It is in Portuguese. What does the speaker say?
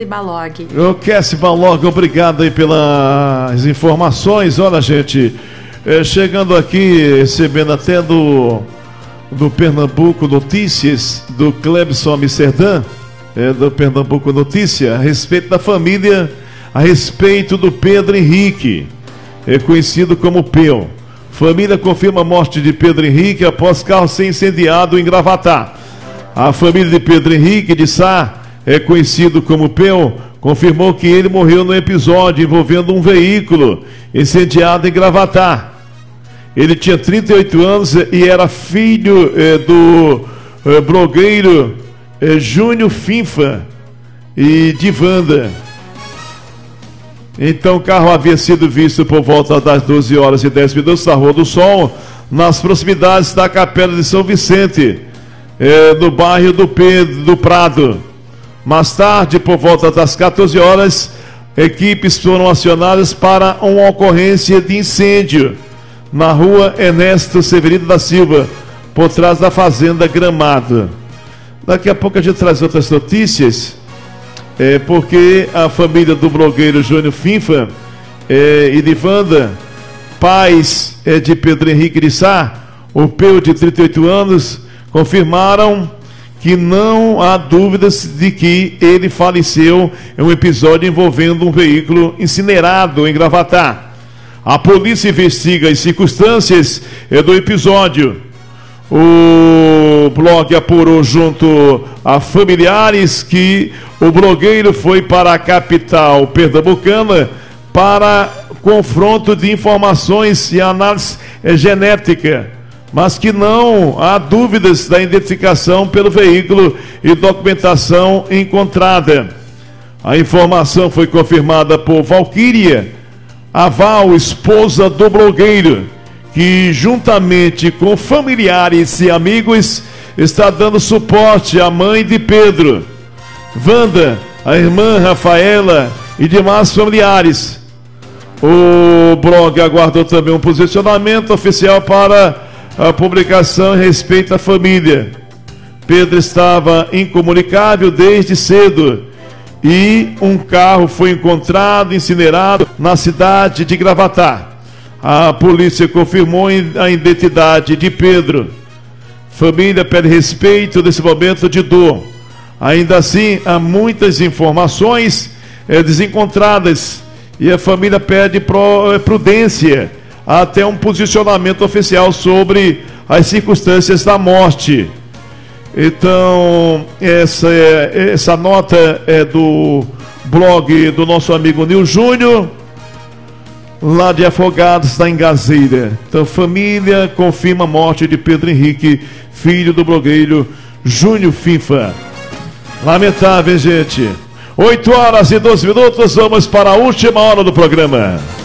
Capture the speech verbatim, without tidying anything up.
Balog. O Cassi Balog, obrigado aí pelas informações. Olha, gente, é, chegando aqui, recebendo até do, do Pernambuco Notícias, do Clebson Amsterdã, é, do Pernambuco Notícia, a respeito da família, a respeito do Pedro Henrique, é conhecido como Peu. Família confirma a morte de Pedro Henrique após carro ser incendiado em Gravatá. A família de Pedro Henrique de Sá, é conhecido como Peu, confirmou que ele morreu no episódio envolvendo um veículo incendiado em Gravatá. Ele tinha trinta e oito anos e era filho é, do é, blogueiro é, Júnior Finfa e de Wanda. Então o carro havia sido visto por volta das doze horas e dez minutos na Rua do Sol, nas proximidades da Capela de São Vicente, é, no bairro do Pedro do Prado. Mais tarde, por volta das quatorze horas, equipes foram acionadas para uma ocorrência de incêndio na Rua Ernesto Severino da Silva, por trás da Fazenda Gramado. Daqui a pouco a gente traz outras notícias, é, porque a família do blogueiro Júnior Finfa é, e de Wanda, pais é, de Pedro Henrique de Sá, o Peu de trinta e oito anos, confirmaram que não há dúvidas de que ele faleceu em um episódio envolvendo um veículo incinerado em Gravatá. A polícia investiga as circunstâncias do episódio. O blog apurou junto a familiares que o blogueiro foi para a capital pernambucana para confronto de informações e análise genética, mas que não há dúvidas da identificação pelo veículo e documentação encontrada. A informação foi confirmada por Valquíria Aval, esposa do blogueiro, que juntamente com familiares e amigos está dando suporte à mãe de Pedro, Wanda, a irmã Rafaela e demais familiares. O blog aguardou também um posicionamento oficial para a publicação em respeito à família. Pedro estava incomunicável desde cedo e um carro foi encontrado incinerado na cidade de Gravatá. A polícia confirmou a identidade de Pedro. Família pede respeito nesse momento de dor. Ainda assim, há muitas informações é, desencontradas e a família pede prudência até um posicionamento oficial sobre as circunstâncias da morte. Então, essa, essa nota é do blog do nosso amigo Nil Júnior, lá de Afogados, da Engazeira. Então, família confirma a morte de Pedro Henrique, filho do blogueiro Júnior Finfa. Lamentável, gente. oito horas e doze minutos, vamos para a última hora do programa.